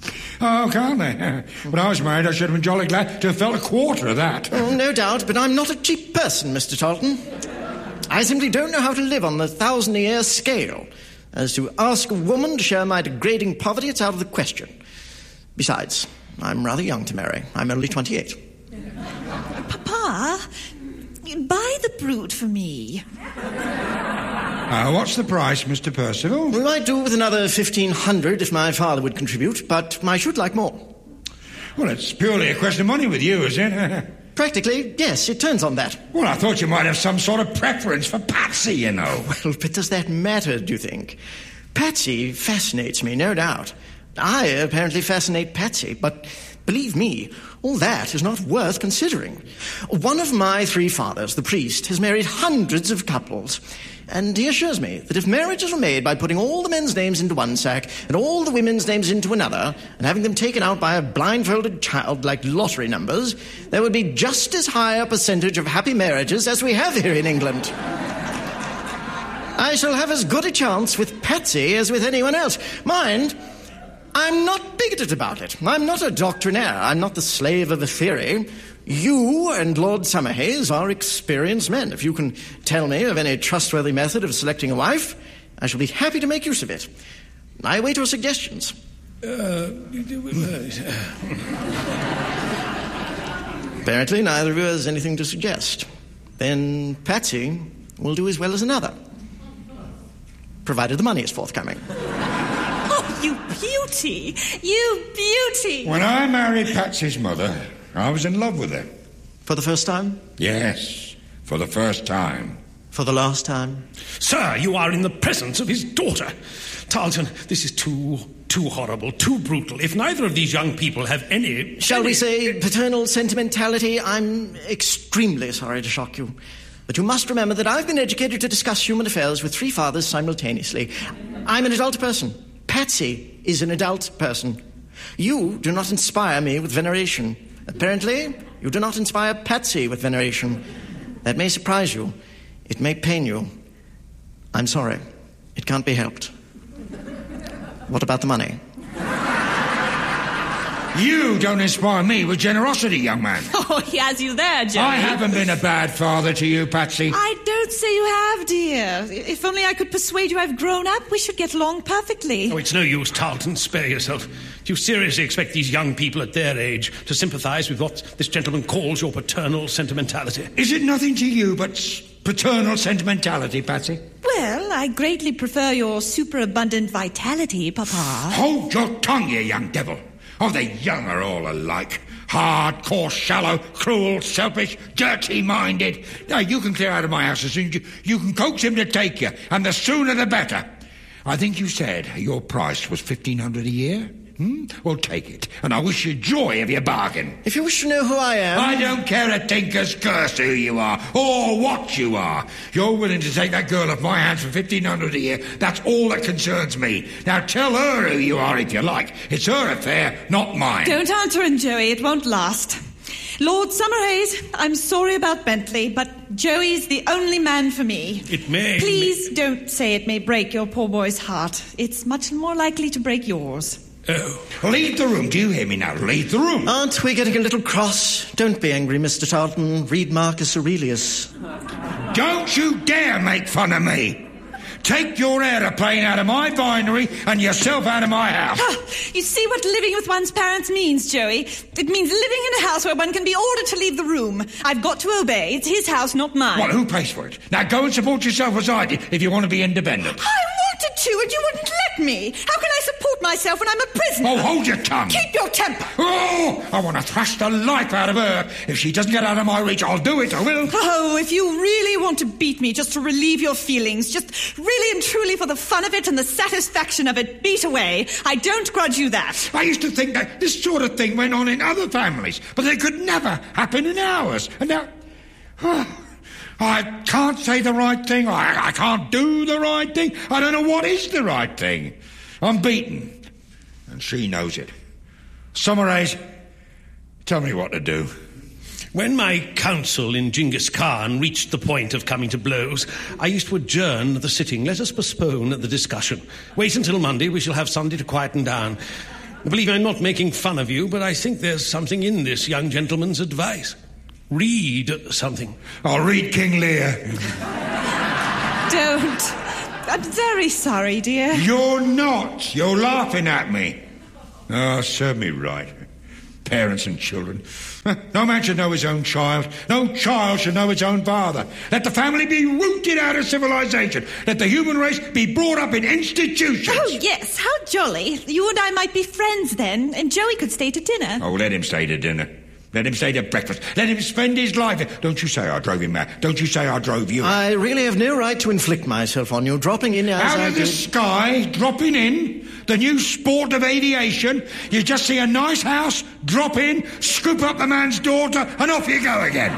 Oh, can't they? When I was married, I should have been jolly glad to have felt a quarter of that.
Oh, no doubt, but I'm not a cheap person, Mr. Tarleton. I simply don't know how to live on the 1,000-a-year scale. As to ask a woman to share my degrading poverty, it's out of the question. Besides, I'm rather young to marry. I'm only 28.
Papa, buy the brute for me.
What's the price, Mr. Percival?
We might do with another 1,500 if my father would contribute, but I should like more.
Well, it's purely a question of money with you, is it?
Practically, yes, it turns on that.
Well, I thought you might have some sort of preference for Patsy, you know.
Well, but does that matter, do you think? Patsy fascinates me, no doubt. I apparently fascinate Patsy, but believe me, all that is not worth considering. One of my 3 fathers, the priest, has married hundreds of couples, and he assures me that if marriages were made by putting all the men's names into one sack and all the women's names into another and having them taken out by a blindfolded child like lottery numbers, there would be just as high a percentage of happy marriages as we have here in England. I shall have as good a chance with Patsy as with anyone else. Mind, I'm not bigoted about it. I'm not a doctrinaire. I'm not the slave of a theory. You and Lord Summerhays are experienced men. If you can tell me of any trustworthy method of selecting a wife, I shall be happy to make use of it. I await your suggestions. Apparently neither of you has anything to suggest. Then Patsy will do as well as another, provided the money is forthcoming.
Oh, you beauty! You beauty!
When I married Patsy's mother, I was in love with her.
For the first time?
Yes, for the first time.
For the last time?
Sir, you are in the presence of his daughter. Tarleton, this is too horrible, too brutal. If neither of these young people have any...
Shall we say paternal sentimentality? I'm extremely sorry to shock you. But you must remember that I've been educated to discuss human affairs with 3 fathers simultaneously. I'm an adult person. Patsy is an adult person. You do not inspire me with veneration. Apparently, you do not inspire Patsy with veneration. That may surprise you. It may pain you. I'm sorry. It can't be helped. What about the money?
You don't inspire me with generosity, young man.
Oh, he has you there, Joey.
I haven't been a bad father to you, Patsy.
I don't say you have, dear. If only I could persuade you I've grown up, we should get along perfectly.
Oh, it's no use, Tarleton. Spare yourself. Do you seriously expect these young people at their age to sympathise with what this gentleman calls your paternal sentimentality?
Is it nothing to you but paternal sentimentality, Patsy?
Well, I greatly prefer your superabundant vitality, Papa.
Hold your tongue, you young devil. Oh, the young are all alike. Hard, coarse, shallow, cruel, selfish, dirty-minded. Now, you can clear out of my house as soon as you can coax him to take you, and the sooner the better. I think you said your price was $1,500 a year? Well, take it, and I wish you joy of your bargain.
If you wish to know who I am...
I don't care a tinker's curse who you are, or what you are. You're willing to take that girl off my hands for $1,500 a year. That's all that concerns me. Now tell her who you are if you like. It's her affair, not mine.
Don't answer him, Joey. It won't last. Lord Summerhays, I'm sorry about Bentley, but Joey's the only man for me.
It may...
Please don't say it may break your poor boy's heart. It's much more likely to break yours.
Oh. Leave the room. Do you hear me now? Leave the room.
Aren't we getting a little cross? Don't be angry, Mr. Tarleton. Read Marcus Aurelius.
Don't you dare make fun of me. Take your aeroplane out of my vinery and yourself out of my house.
You see what living with one's parents means, Joey? It means living in a house where one can be ordered to leave the room. I've got to obey. It's his house, not mine.
Well, who pays for it? Now go and support yourself as I did if you want to be independent.
I wanted to, and you wouldn't let me. How can I support myself when I'm a prisoner?
Oh, hold your tongue.
Keep your temper.
Oh, I want to thrash the life out of her. If she doesn't get out of my reach, I'll do it, I will.
Oh, if you really want to beat me just to relieve your feelings, just really and truly for the fun of it and the satisfaction of it, beat away. I don't grudge you that.
I used to think that this sort of thing went on in other families, but it could never happen in ours. And now... I can't say the right thing. I can't do the right thing. I don't know what is the right thing. I'm beaten. And she knows it. Summerhays, tell me what to do.
When my counsel in Genghis Khan reached the point of coming to blows, I used to adjourn the sitting. Let us postpone the discussion. Wait until Monday. We shall have Sunday to quieten down. Believe I'm not making fun of you, but I think there's something in this young gentleman's advice. Read something.
I'll read King Lear.
Don't. I'm very sorry, dear.
You're not. You're laughing at me. Oh, serve me right. Parents and children. No man should know his own child. No child should know its own father. Let the family be rooted out of civilization. Let the human race be brought up in institutions.
Oh, yes, how jolly. You and I might be friends then, and Joey could stay to dinner.
Oh, let him stay to dinner. Let him stay to breakfast. Let him spend his life. Don't you say I drove him mad. Don't you say I drove you.
I really have no right to inflict myself on you, dropping in as
out
I
of the sky, dropping in, the new sport of aviation. You just see a nice house, drop in, scoop up the man's daughter, and off you go again.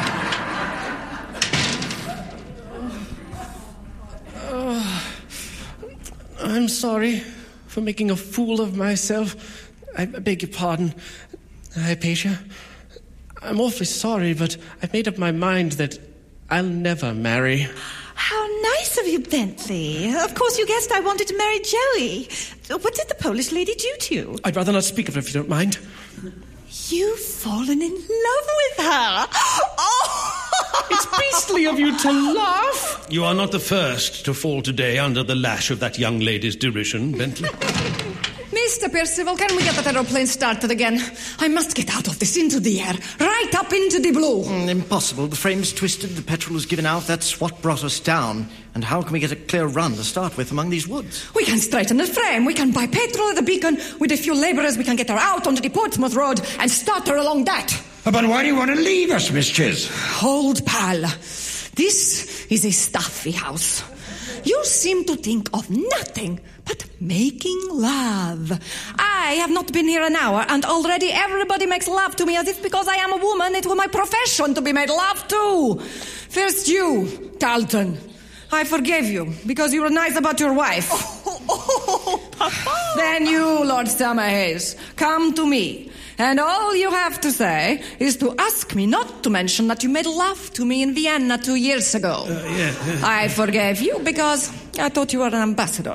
I'm sorry for making a fool of myself. I beg your pardon, Hypatia. I'm awfully sorry, but I've made up my mind that I'll never marry.
How nice of you, Bentley. Of course, you guessed I wanted to marry Joey. What did the Polish lady do to you?
I'd rather not speak of it if you don't mind.
You've fallen in love with her. Oh!
It's beastly of you to laugh.
You are not the first to fall today under the lash of that young lady's derision, Bentley.
Mr. Percival, can we get that aeroplane started again? I must get out of this, into the air, right up into the blue.
Impossible. The frame's twisted, the petrol has given out. That's what brought us down. And how can we get a clear run to start with among these woods?
We can straighten the frame. We can buy petrol at the beacon. With a few labourers, we can get her out onto the Portsmouth Road and start her along that.
But why do you want to leave us, Miss Chiz?
Old pal, this is a stuffy house. You seem to think of nothing but making love. I have not been here an hour, and already everybody makes love to me as if because I am a woman, it was my profession to be made love to. First you, Tarleton. I forgave you because you were nice about your wife.
Papa.
Then you, Lord Summerhaze, come to me. And all you have to say is to ask me not to mention that you made love to me in Vienna 2 years ago. I forgave you because I thought you were an ambassador.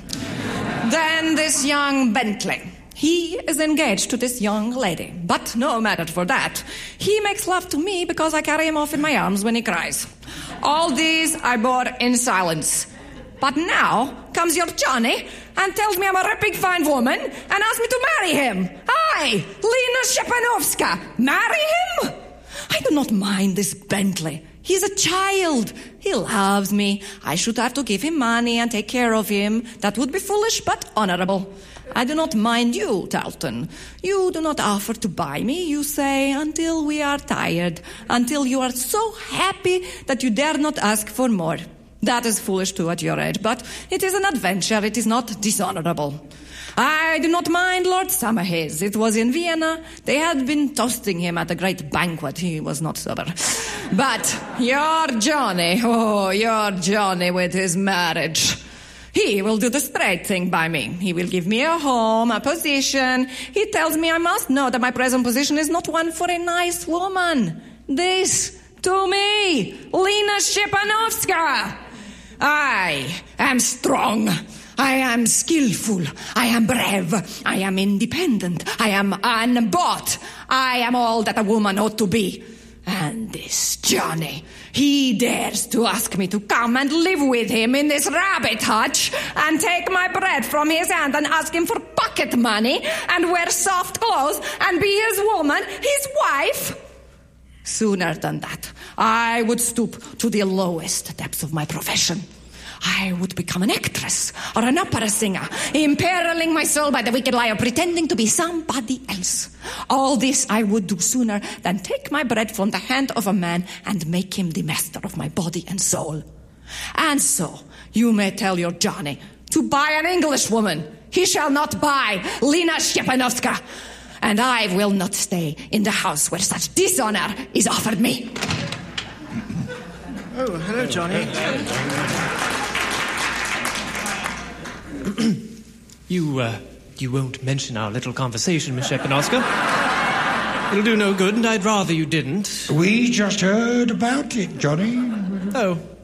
Then this young Bentley. He is engaged to this young lady. But no matter for that. He makes love to me because I carry him off in my arms when he cries. All these I bore in silence. But now comes your Johnny and tells me I'm a ripping fine woman and asks me to marry him. I, Lena Shepanovska, marry him? I do not mind this Bentley. He's a child. He loves me. I should have to give him money and take care of him. That would be foolish but honorable. I do not mind you, Tarleton. You do not offer to buy me. You say, until we are tired, until you are so happy that you dare not ask for more. That is foolish too at your age, but it is an adventure. It is not dishonorable. I do not mind Lord Summerhaze. It was in Vienna. They had been toasting him at a great banquet. He was not sober. But your Johnny, your Johnny with his marriage. He will do the straight thing by me. He will give me a home, a position. He tells me I must know that my present position is not one for a nice woman. This, to me, Lena Shepanovska. I am strong. I am skillful. I am brave. I am independent. I am unbought. I am all that a woman ought to be. And this Johnny, he dares to ask me to come and live with him in this rabbit hutch and take my bread from his hand and ask him for pocket money and wear soft clothes and be his woman, his wife. Sooner than that, I would stoop to the lowest depths of my profession. I would become an actress or an opera singer, imperiling my soul by the wicked lie of pretending to be somebody else. All this I would do sooner than take my bread from the hand of a man and make him the master of my body and soul. And so, you may tell your Johnny to buy an Englishwoman. He shall not buy Lena Shepanovska. And I will not stay in the house where such dishonor is offered me.
Oh, hello, Johnny.
You won't mention our little conversation, Miss Shepanovska. It'll do no good, and I'd rather you didn't.
We just heard about it, Johnny.
Oh,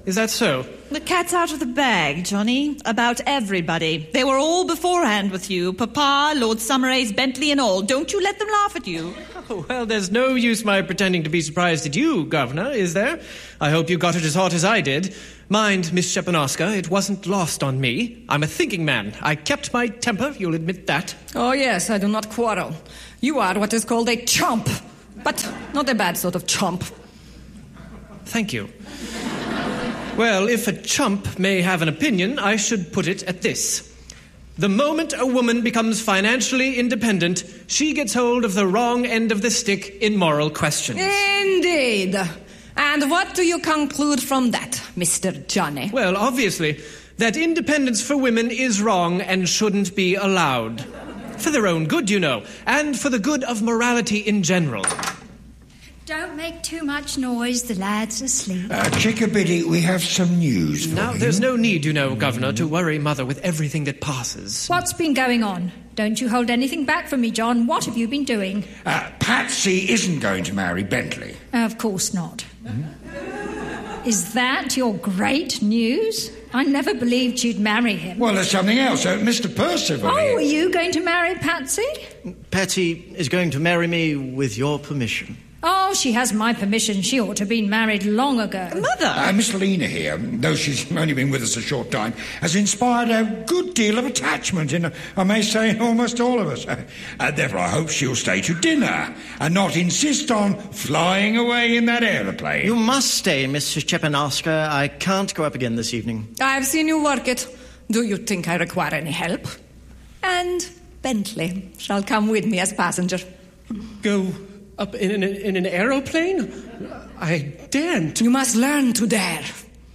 is that so?
The cat's out of the bag, Johnny. About everybody. They were all beforehand with you. Papa, Lord Summeray's, Bentley and all. Don't you let them laugh at you.
Oh, well, there's no use my pretending to be surprised at you, Governor, is there? I hope you got it as hot as I did. Mind, Miss Szczepanowska, it wasn't lost on me. I'm a thinking man. I kept my temper, you'll admit that.
Oh, yes, I do not quarrel. You are what is called a chump, but not a bad sort of chump.
Thank you. Well, if a chump may have an opinion, I should put it at this. The moment a woman becomes financially independent, she gets hold of the wrong end of the stick in moral questions.
Indeed. And what do you conclude from that, Mr. Johnny?
Well, obviously, that independence for women is wrong and shouldn't be allowed. For their own good, you know, and for the good of morality in general.
Don't make too much noise, the lad's asleep.
Chickabiddy, we have some news for
Now,
you.
there's no need, you know, Governor, to worry Mother with everything that passes.
What's been going on? Don't you hold anything back from me, John. What have you been doing?
Patsy isn't going to marry Bentley.
Of course not. Is that your great news? I never believed you'd marry him.
Well, there's something else. Mr. Percival.
Oh, are you going to marry Patsy?
Patsy is going to marry me with your permission.
Oh, she has my permission. She ought to have been married long ago.
Mother!
Miss Lena here, though she's only been with us a short time, has inspired a good deal of attachment in, I may say, in almost all of us. Therefore, I hope she'll stay to dinner and not insist on flying away in that aeroplane.
You must stay, Miss Szczepanowska. I can't go up again this evening.
I've seen you work it. Do you think I require any help? And Bentley shall come with me as passenger.
Go up in an aeroplane? I daren't.
You must learn to dare.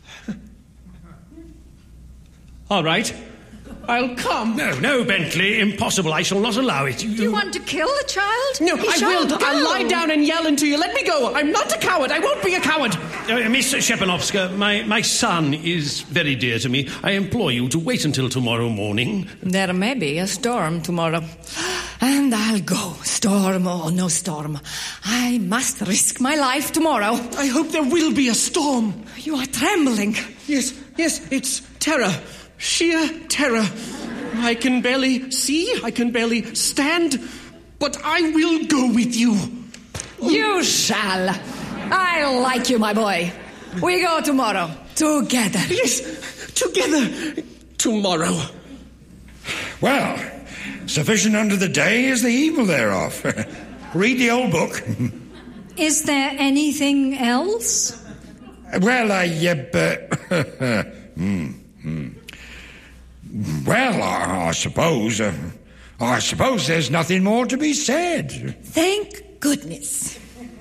All right. I'll come.
No, Bentley, impossible. I shall not allow it.
Do you want to kill the child?
No,
He
I
shan't
will.
go.
I'll lie down and yell into you. Let me go. I'm not a coward. I won't be a coward.
Miss Szczepanowska, my son is very dear to me. I implore you to wait until tomorrow morning.
There may be a storm tomorrow. And I'll go, storm or no storm. I must risk my life tomorrow.
I hope there will be a storm.
You are trembling.
Yes, it's terror. Sheer terror. I can barely see, I can barely stand, but I will go with you.
You shall. I like you, my boy. We go tomorrow. Together.
Yes, together. Tomorrow.
Well, sufficient unto the day is the evil thereof. Read the old book.
Is there anything else?
Well, Well, I suppose there's nothing more to be said.
Thank goodness.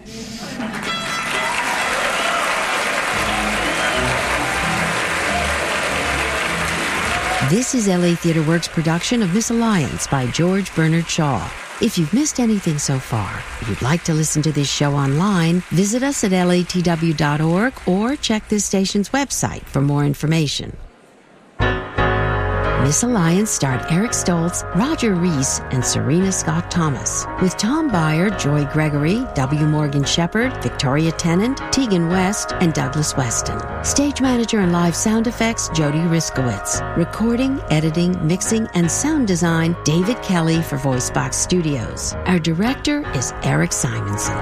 This is LA Theatre Works' production of Miss Alliance by George Bernard Shaw. If you've missed anything so far, or you'd like to listen to this show online, visit us at latw.org or check this station's website for more information. Miss Alliance starred Eric Stoltz, Roger Rees, and Serena Scott Thomas, with Tom Byer, Joy Gregory, W. Morgan Shepherd, Victoria Tennant, Tegan West, and Douglas Weston. Stage manager and live sound effects, Jody Riskowitz. Recording, editing, mixing, and sound design, David Kelly for VoiceBox Studios. Our director is Eric Simonson.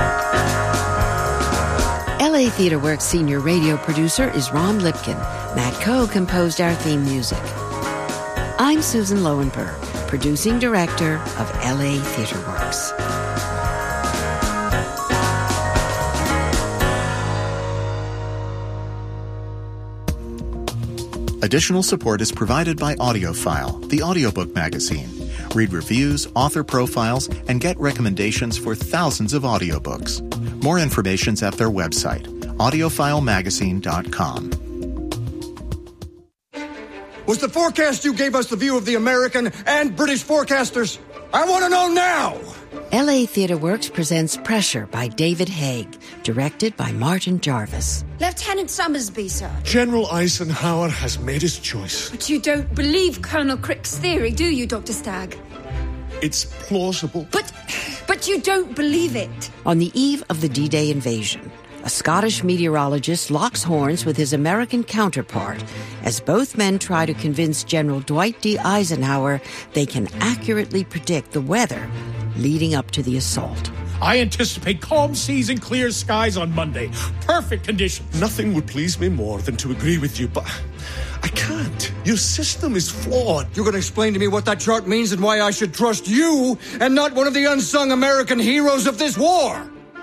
LA Theatre Works senior radio producer is Ron Lipkin. Matt Coe composed our theme music. I'm Susan Lowenberg, producing director of LA Theatre Works.
Additional support is provided by AudioFile, the audiobook magazine. Read reviews, author profiles, and get recommendations for thousands of audiobooks. More information's at their website, audiofilemagazine.com.
Was the forecast you gave us the view of the American and British forecasters? I want to know now!
LA Theatre Works presents Pressure by David Haig, directed by Martin Jarvis.
Lieutenant Summersby, sir.
General Eisenhower has made his choice.
But you don't believe Colonel Crick's theory, do you, Dr. Stagg?
It's plausible.
But you don't believe it.
On the eve of the D-Day invasion, A Scottish meteorologist locks horns with his American counterpart as both men try to convince General Dwight D. Eisenhower they can accurately predict the weather leading up to the assault.
I anticipate calm seas and clear skies on Monday. Perfect conditions.
Nothing would please me more than to agree with you, but I can't. Your system is flawed.
You're going to explain to me what that chart means and why I should trust you and not one of the unsung American heroes of this war?